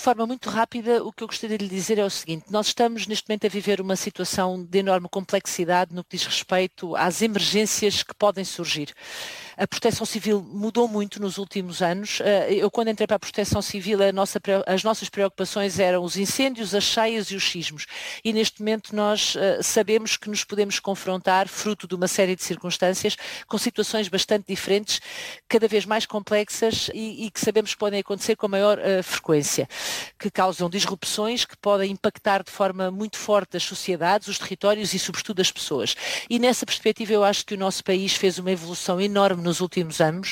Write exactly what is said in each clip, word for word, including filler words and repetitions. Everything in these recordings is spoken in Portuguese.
forma muito rápida, o que eu gostaria de lhe dizer é o seguinte: nós estamos neste momento a viver uma situação de enorme complexidade no que diz respeito às emergências que podem surgir. A Proteção Civil mudou muito nos últimos anos. Eu, quando entrei para a Proteção Civil, a nossa, as nossas preocupações eram os incêndios, as cheias e os sismos. E neste momento nós uh, sabemos que nos podemos confrontar, fruto de uma série de circunstâncias, com situações bastante diferentes, cada vez mais complexas e, e que sabemos que podem acontecer com maior uh, frequência, que causam disrupções que podem impactar de forma muito forte as sociedades, os territórios e sobretudo as pessoas. E nessa perspectiva eu acho que o nosso país fez uma evolução enorme nos últimos anos.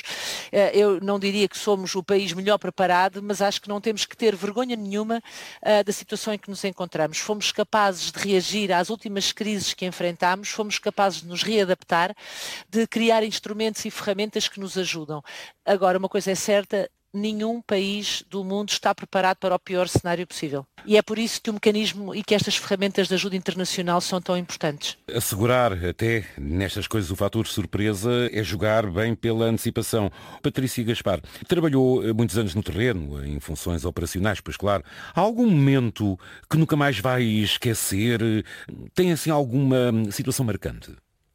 Eu não diria que somos o país melhor preparado, mas acho que não temos que ter vergonha nenhuma uh, da situação em que nos encontramos. Fomos capazes de reagir às últimas crises que enfrentámos, fomos capazes de nos readaptar, de criar instrumentos e ferramentas que nos ajudam. Agora, uma coisa é certa: nenhum país do mundo está preparado para o pior cenário possível. E é por isso que o mecanismo e que estas ferramentas de ajuda internacional são tão importantes. Assegurar até nestas coisas o fator surpresa é jogar bem pela antecipação. Patrícia Gaspar trabalhou muitos anos no terreno, em funções operacionais, pois claro. Há algum momento que nunca mais vai esquecer? Tem assim alguma situação marcante?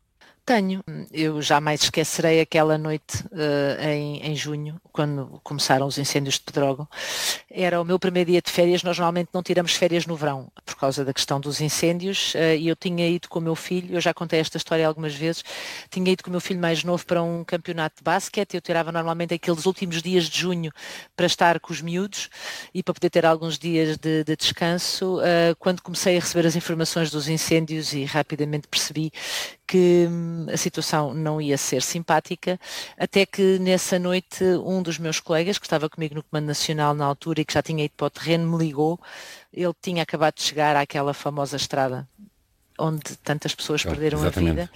Tenho. Eu jamais esquecerei aquela noite uh, em, em junho, quando começaram os incêndios de Pedrógão. Era o meu primeiro dia de férias. Nós normalmente não tiramos férias no verão, por causa da questão dos incêndios, uh, e eu tinha ido com o meu filho, eu já contei esta história algumas vezes, tinha ido com o meu filho mais novo para um campeonato de basquete. Eu tirava normalmente aqueles últimos dias de junho para estar com os miúdos e para poder ter alguns dias de, de descanso, uh, quando comecei a receber as informações dos incêndios e rapidamente percebi que a situação não ia ser simpática, até que nessa noite um dos meus colegas, que estava comigo no Comando Nacional na altura e que já tinha ido para o terreno, me ligou. Ele tinha acabado de chegar àquela famosa estrada onde tantas pessoas oh, perderam a vida.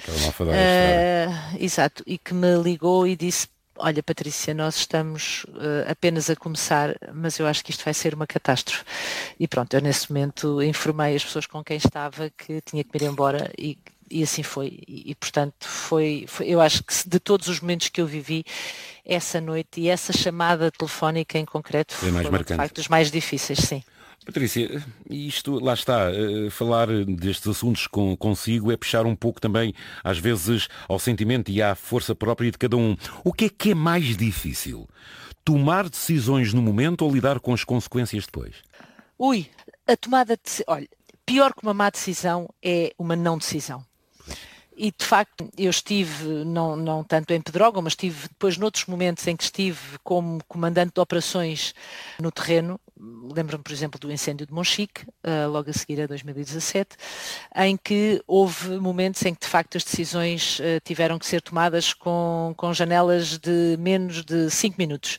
Uh, exato, e que me ligou e disse: olha, Patrícia, nós estamos uh, apenas a começar, mas eu acho que isto vai ser uma catástrofe. E pronto, eu nesse momento informei as pessoas com quem estava que tinha que me ir embora e E assim foi, e, e portanto foi, foi, eu acho que de todos os momentos que eu vivi, essa noite e essa chamada telefónica em concreto foi mais foram de facto os mais difíceis, sim. Patrícia, isto, lá está, uh, falar destes assuntos com, consigo é puxar um pouco também, às vezes, ao sentimento e à força própria de cada um. O que é que é mais difícil? Tomar decisões no momento ou lidar com as consequências depois? Ui, a tomada de... Olha, pior que uma má decisão é uma não decisão. E de facto eu estive, não, não tanto em Pedrógão, mas estive depois noutros momentos em que estive como comandante de operações no terreno. Lembro-me, por exemplo, do incêndio de Monchique, uh, logo a seguir a dois mil e dezassete, em que houve momentos em que de facto as decisões uh, tiveram que ser tomadas com, com janelas de menos de cinco minutos.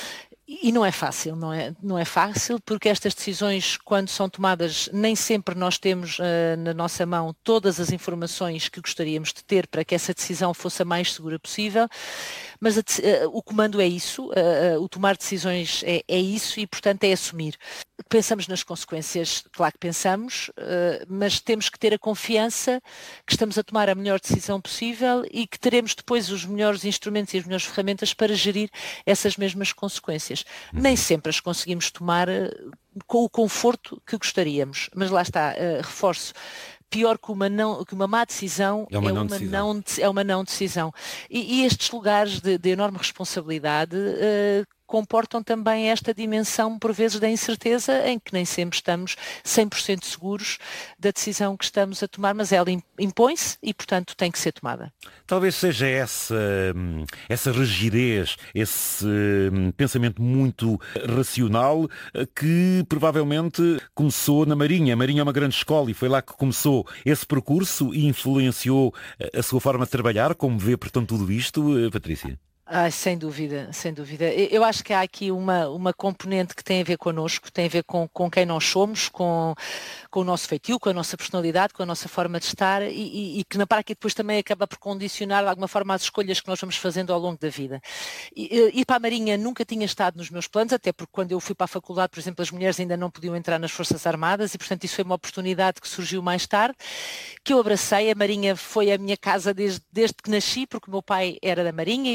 E não é fácil, não é, não é fácil, porque estas decisões, quando são tomadas, nem sempre nós temos uh, na nossa mão todas as informações que gostaríamos de ter para que essa decisão fosse a mais segura possível, mas a, uh, o comando é isso, uh, uh, o tomar decisões é, é isso e, portanto, é assumir. Pensamos nas consequências, claro que pensamos, uh, mas temos que ter a confiança que estamos a tomar a melhor decisão possível e que teremos depois os melhores instrumentos e as melhores ferramentas para gerir essas mesmas consequências. Uhum. Nem sempre as conseguimos tomar uh, com o conforto que gostaríamos, mas lá está, uh, reforço. Pior que uma, não, que uma má decisão é uma, é não, uma, decisão. Não, é uma não decisão. E, e estes lugares de, de enorme responsabilidade uh, comportam também esta dimensão, por vezes, da incerteza, em que nem sempre estamos cem por cento seguros da decisão que estamos a tomar, mas ela impõe-se e, portanto, tem que ser tomada. Talvez seja essa, essa rigidez, esse pensamento muito racional que provavelmente começou na Marinha. A Marinha é uma grande escola e foi lá que começou esse percurso e influenciou a sua forma de trabalhar. Como vê, portanto, tudo isto, Patrícia? Ah, sem dúvida, sem dúvida. Eu acho que há aqui uma, uma componente que tem a ver connosco, tem a ver com, com quem nós somos, com, com o nosso feitio, com a nossa personalidade, com a nossa forma de estar e, e, e que na prática depois também acaba por condicionar de alguma forma as escolhas que nós vamos fazendo ao longo da vida. E, ir para a Marinha nunca tinha estado nos meus planos, até porque quando eu fui para a faculdade, por exemplo, as mulheres ainda não podiam entrar nas Forças Armadas e, portanto, isso foi uma oportunidade que surgiu mais tarde, que eu abracei. A Marinha foi a minha casa desde, desde que nasci, porque o meu pai era da Marinha e, portanto,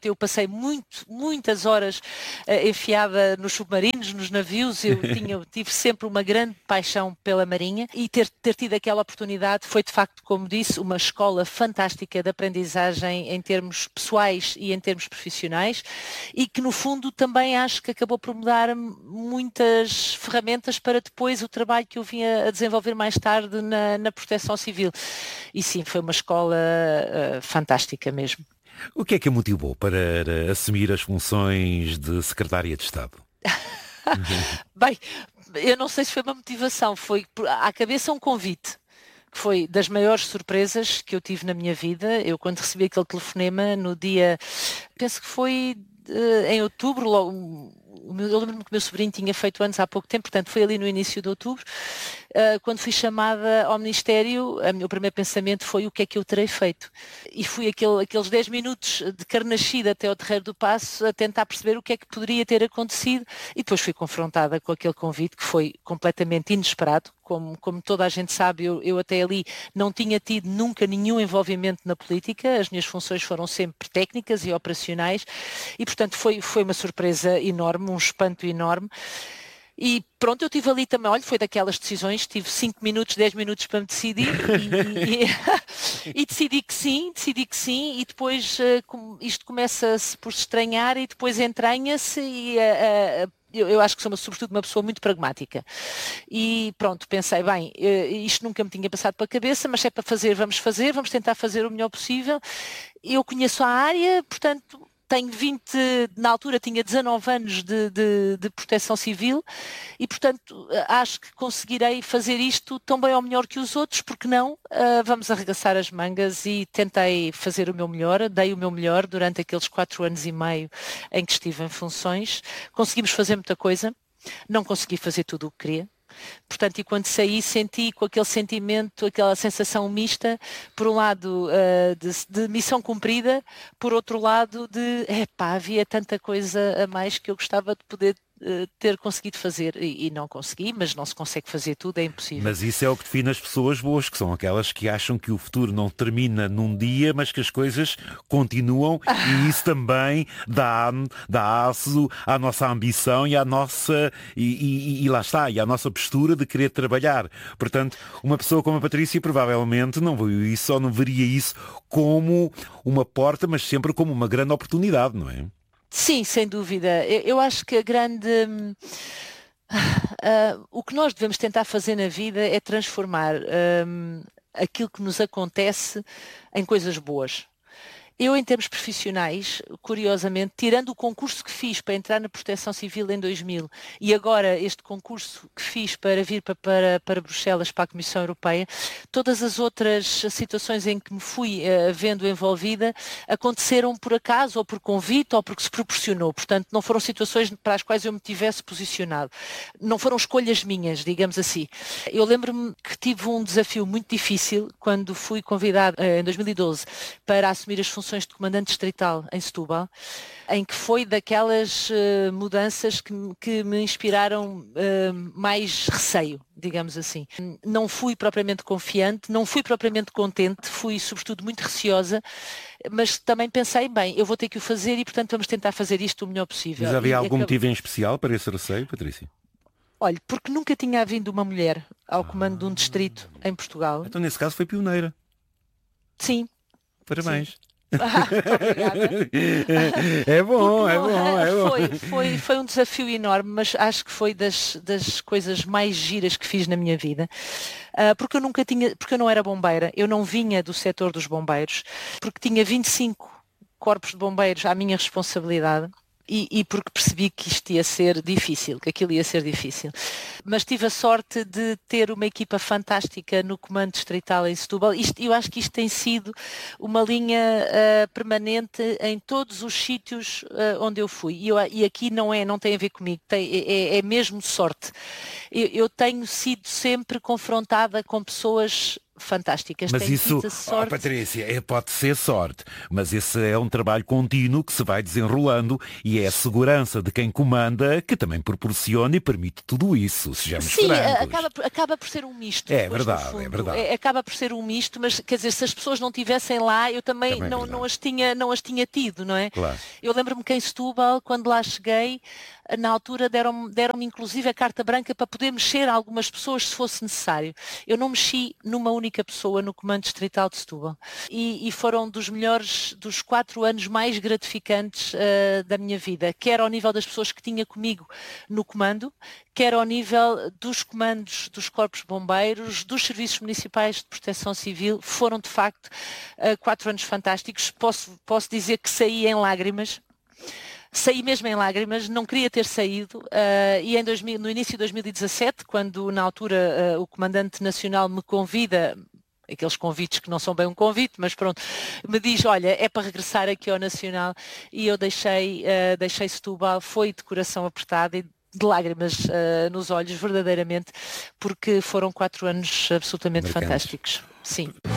portanto eu passei muito, muitas horas uh, enfiada nos submarinos, nos navios, eu, tinha, eu tive sempre uma grande paixão pela Marinha e ter, ter tido aquela oportunidade foi de facto, como disse, uma escola fantástica de aprendizagem em termos pessoais e em termos profissionais e que no fundo também acho que acabou por me dar muitas ferramentas para depois o trabalho que eu vinha a desenvolver mais tarde na, na Proteção Civil. E sim, foi uma escola uh, fantástica mesmo. O que é que a motivou para assumir as funções de Secretária de Estado? Bem, eu não sei se foi uma motivação, foi à cabeça um convite, que foi das maiores surpresas que eu tive na minha vida. Eu quando recebi aquele telefonema no dia, penso que foi uh, em outubro, logo, eu lembro-me que o meu sobrinho tinha feito anos há pouco tempo, portanto foi ali no início de outubro, uh, quando fui chamada ao Ministério, o meu primeiro pensamento foi o que é que eu terei feito. E fui aquele, aqueles dez minutos de carnascida até ao Terreiro do Paço a tentar perceber o que é que poderia ter acontecido e depois fui confrontada com aquele convite que foi completamente inesperado. Como, como toda a gente sabe, eu, eu até ali não tinha tido nunca nenhum envolvimento na política, as minhas funções foram sempre técnicas e operacionais e portanto foi, foi uma surpresa enorme, um espanto enorme. E pronto, eu tive ali também, olha, foi daquelas decisões, tive cinco minutos, dez minutos para me decidir e, e, e decidi que sim, decidi que sim e depois uh, isto começa-se por se estranhar e depois entranha-se e uh, uh, eu, eu acho que sou uma, sobretudo uma pessoa muito pragmática e pronto, pensei, bem, uh, isto nunca me tinha passado pela cabeça, mas se é para fazer, vamos fazer, vamos tentar fazer o melhor possível. Eu conheço a área, portanto... Tenho vinte, na altura tinha dezanove anos de, de, de proteção civil e, portanto, acho que conseguirei fazer isto tão bem ou melhor que os outros, porque não? Uh, vamos arregaçar as mangas e tentei fazer o meu melhor, dei o meu melhor durante aqueles quatro anos e meio em que estive em funções. Conseguimos fazer muita coisa, não consegui fazer tudo o que queria. Portanto, e quando saí senti com aquele sentimento, aquela sensação mista, por um lado uh, de, de missão cumprida, por outro lado de, epá, havia tanta coisa a mais que eu gostava de poder uh, ter conseguido fazer e, e não consegui, mas não se consegue fazer tudo, é impossível. Mas isso é o que define as pessoas boas, que são aquelas que acham que o futuro não termina num dia, mas que as coisas continuam e isso também dá, dá aço à nossa ambição e à nossa, e, e, e lá está, e à nossa postura de querer trabalhar. Portanto, uma pessoa como a Patrícia provavelmente não viu isso ou não veria isso como uma porta, mas sempre como uma grande oportunidade, não é? Sim, sem dúvida. Eu, eu acho que a grande... Uh, uh, o que nós devemos tentar fazer na vida é transformar uh, aquilo que nos acontece em coisas boas. Eu, em termos profissionais, curiosamente, tirando o concurso que fiz para entrar na Proteção Civil em dois mil e agora este concurso que fiz para vir para, para, para Bruxelas, para a Comissão Europeia, todas as outras situações em que me fui uh, vendo envolvida aconteceram por acaso, ou por convite, ou porque se proporcionou. Portanto, não foram situações para as quais eu me tivesse posicionado. Não foram escolhas minhas, digamos assim. Eu lembro-me que tive um desafio muito difícil quando fui convidada, uh, em dois mil e doze, para assumir as funções de comandante distrital em Setúbal, em que foi daquelas uh, mudanças que, que me inspiraram uh, mais receio, digamos assim. Não fui propriamente confiante, não fui propriamente contente, fui sobretudo muito receosa, mas também pensei, bem, eu vou ter que o fazer e portanto vamos tentar fazer isto o melhor possível. Mas havia e algum acabou... motivo em especial para esse receio, Patrícia? Olha, porque nunca tinha havido uma mulher ao comando de um distrito em Portugal. Então nesse caso foi pioneira. Sim. Parabéns. Sim. Ah, obrigada. É bom, é bom, é bom. Foi, foi, foi um desafio enorme, mas acho que foi das, das coisas mais giras que fiz na minha vida. Uh, porque eu nunca tinha, porque eu não era bombeira, eu não vinha do setor dos bombeiros, porque tinha vinte e cinco corpos de bombeiros à minha responsabilidade. E, e porque percebi que isto ia ser difícil, que aquilo ia ser difícil. Mas tive a sorte de ter uma equipa fantástica no comando distrital em Setúbal. Isto, eu acho que isto tem sido uma linha uh, permanente em todos os sítios uh, onde eu fui. E, eu, e aqui não, é, não tem a ver comigo, tem, é, é mesmo sorte. Eu, eu tenho sido sempre confrontada com pessoas fantásticas. Mas Tenho isso, tido a sorte... oh, Patrícia, é, pode ser sorte, mas esse é um trabalho contínuo que se vai desenrolando e é a segurança de quem comanda que também proporciona e permite tudo isso, sejamos Sim, francos. acaba, acaba por ser um misto. É depois, verdade, no fundo. é verdade. É, acaba por ser um misto, mas quer dizer, se as pessoas não estivessem lá, eu também, Também é não, verdade. não, as tinha, não as tinha tido, não é? Claro. Eu lembro-me que em Setúbal, quando lá cheguei, na altura deram-me deram-me inclusive a carta branca para poder mexer algumas pessoas se fosse necessário. Eu não mexi numa única pessoa no Comando Distrital de Setúbal. E, e foram dos melhores, dos quatro anos mais gratificantes uh, da minha vida, quer ao nível das pessoas que tinha comigo no comando, quer ao nível dos comandos dos corpos bombeiros, dos serviços municipais de proteção civil. Foram de facto uh, quatro anos fantásticos. Posso, posso dizer que saí em lágrimas. Saí mesmo em lágrimas, não queria ter saído uh, e em dois mil, no início de dois mil e dezassete, quando na altura uh, o Comandante Nacional me convida, aqueles convites que não são bem um convite, mas pronto, me diz, olha, é para regressar aqui ao Nacional, e eu deixei, uh, deixei Setúbal, foi de coração apertado e de lágrimas uh, nos olhos, verdadeiramente, porque foram quatro anos absolutamente Marcantes. fantásticos. Sim.